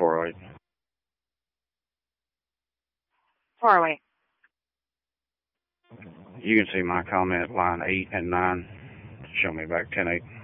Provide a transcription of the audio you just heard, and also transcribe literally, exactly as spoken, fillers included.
four oh eight. four oh eight. You can see my comment line eight and nine. Show me back ten eight.